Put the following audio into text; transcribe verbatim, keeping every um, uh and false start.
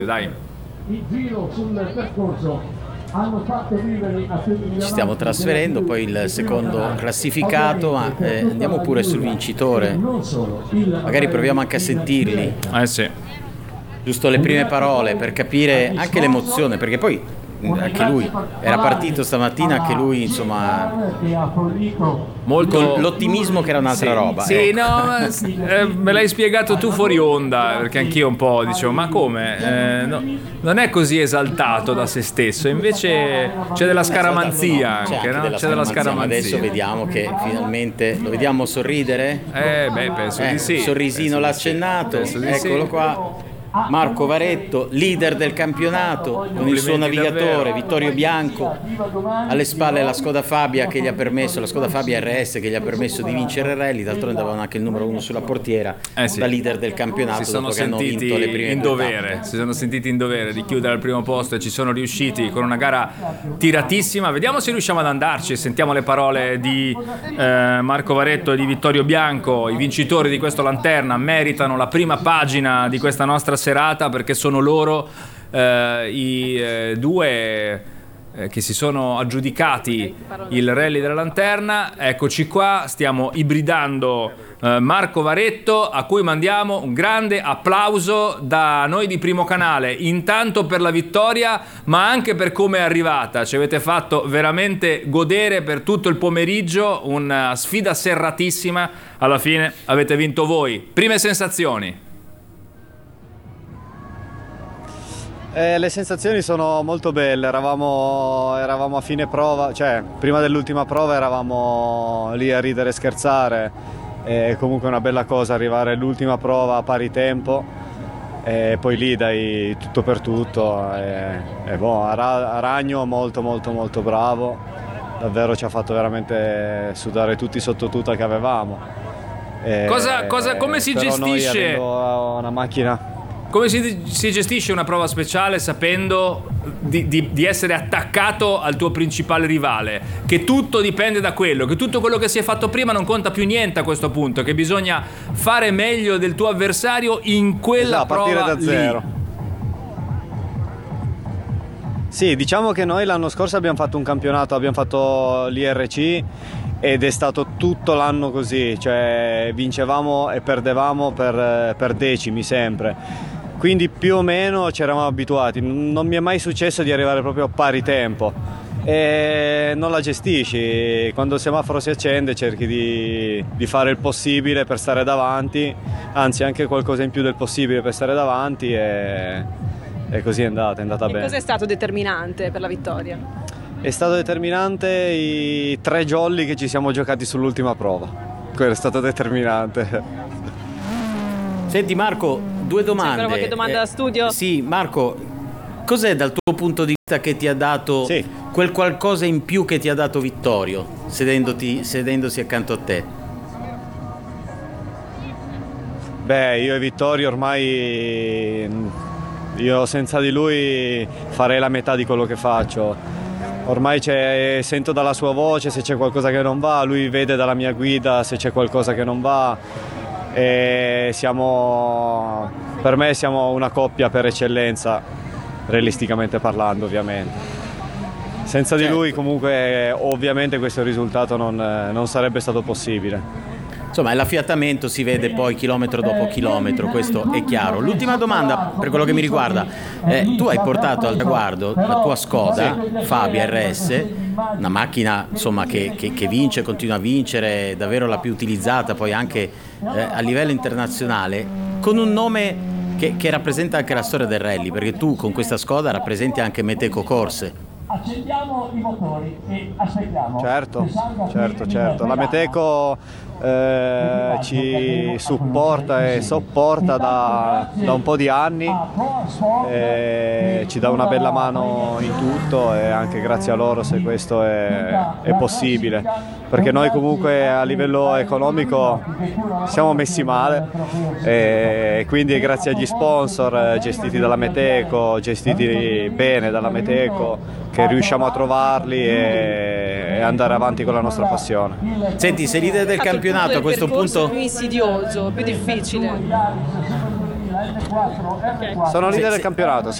Dai. Il giro sul percorso hanno fatto vivere a Ci stiamo trasferendo, poi il secondo classificato, ma eh, andiamo pure sul vincitore. Magari proviamo anche a sentirli. Eh sì. Giusto le prime parole per capire anche l'emozione, perché poi anche lui era partito stamattina, anche lui insomma molto con l'ottimismo che era un'altra sì, roba. Sì, ecco. no, eh, me l'hai spiegato tu fuori onda, perché anch'io un po' dicevo, ma come? Eh, no, non è così esaltato da se stesso, invece c'è della scaramanzia anche, c'è anche no? della C'è della scaramanzia, ma scaramanzia. adesso vediamo che finalmente lo vediamo sorridere. Eh, beh, penso Eh, di sì. il sorrisino Penso l'ha di sì. accennato, Penso di eccolo sì. qua. Marco Varetto, leader del campionato, con il suo Complimenti navigatore davvero. Vittorio Bianco, alle spalle la Skoda Fabia che gli ha permesso, la Skoda Fabia R S che gli ha permesso di vincere il rally, d'altronde avevano anche il numero uno sulla portiera, Eh sì. da leader del campionato, Si sono dopo che hanno sentiti vinto le prime in due dovere, tappe. si sono sentiti in dovere di chiudere al primo posto e ci sono riusciti con una gara tiratissima. Vediamo se riusciamo ad andarci. Sentiamo le parole di eh, Marco Varetto e di Vittorio Bianco. I vincitori di questo Lanterna meritano la prima pagina di questa nostra serata, perché sono loro eh, i eh, due eh, che si sono aggiudicati il rally della Lanterna. Eccoci qua, stiamo ibridando eh, Marco Varetto, a cui mandiamo un grande applauso da noi di Primo Canale, intanto per la vittoria ma anche per come è arrivata. Ci avete fatto veramente godere per tutto il pomeriggio, una sfida serratissima, alla fine avete vinto voi. Prime sensazioni? Eh, le sensazioni sono molto belle, eravamo, eravamo a fine prova, cioè prima dell'ultima prova eravamo lì a ridere e scherzare, è comunque una bella cosa arrivare all'ultima prova a pari tempo e poi lì dai tutto per tutto. E, e boh, Aragno molto molto molto bravo, davvero ci ha fatto veramente sudare tutti sotto tuta che avevamo. E, Cosa, cosa, come si però gestisce? Noi avendo una macchina... Come si, si gestisce una prova speciale sapendo di, di, di essere attaccato al tuo principale rivale? Che tutto dipende da quello, che tutto quello che si è fatto prima non conta più niente a questo punto, che bisogna fare meglio del tuo avversario in quella esatto, prova partire da zero. lì. Sì, diciamo che noi l'anno scorso abbiamo fatto un campionato, abbiamo fatto l'I R C ed è stato tutto l'anno così, cioè vincevamo e perdevamo per, per decimi sempre. Quindi più o meno ci eravamo abituati, non mi è mai successo di arrivare proprio a pari tempo e non la gestisci. Quando il semaforo si accende cerchi di, di fare il possibile per stare davanti, anzi anche qualcosa in più del possibile per stare davanti e, e così è andata, è andata e bene. Cosa è stato determinante per la vittoria? È stato determinante i tre jolly che ci siamo giocati sull'ultima prova, quello è stato determinante. Senti Marco, due domande. C'è qualche domanda eh, da studio? Sì, Marco, cos'è dal tuo punto di vista che ti ha dato sì. quel qualcosa in più che ti ha dato Vittorio, sedendoti, sedendosi accanto a te? Beh, io e Vittorio ormai, io senza di lui farei la metà di quello che faccio. Ormai c'è, sento dalla sua voce se c'è qualcosa che non va, lui vede dalla mia guida se c'è qualcosa che non va. E siamo, per me siamo una coppia per eccellenza, realisticamente parlando ovviamente. Senza di lui comunque ovviamente questo risultato non, non sarebbe stato possibile. Insomma, l'affiatamento si vede poi chilometro dopo chilometro, questo è chiaro. L'ultima domanda, per quello che mi riguarda, eh, tu hai portato al traguardo la tua Skoda Fabia R S, una macchina insomma che, che, che vince, continua a vincere, davvero la più utilizzata poi anche eh, a livello internazionale, con un nome che, che rappresenta anche la storia del rally, perché tu con questa Skoda rappresenti anche Meteco Corse. Accendiamo i motori e aspettiamo. Certo, certo, certo. La Meteco eh, ci supporta e sopporta da, da un po' di anni, e ci dà una bella mano in tutto e anche grazie a loro se questo è, è possibile, perché noi comunque a livello economico siamo messi male e quindi grazie agli sponsor gestiti dalla Meteco, gestiti bene dalla Meteco, che riusciamo a trovarli e, e andare avanti con la nostra passione. Senti, sei leader del campionato a questo punto. Più insidioso, più difficile. Sono leader Sì, del sì. campionato, sì.